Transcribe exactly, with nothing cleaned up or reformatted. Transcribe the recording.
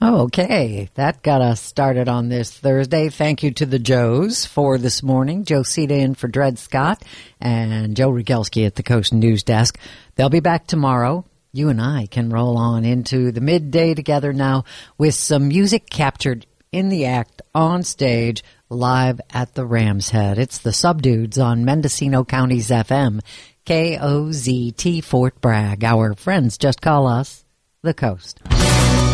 Okay, that got us started on this Thursday. Thank you to the Joes for this morning. Joe Cita in for Dred Scott and Joe Rigelski at the Coast News Desk. They'll be back tomorrow. You and I can roll on into the midday together now with some music captured in the act on stage live at the Ram's Head. It's the Subdudes on Mendocino County's F M, K O Z T Fort Bragg. Our friends just call us the Coast.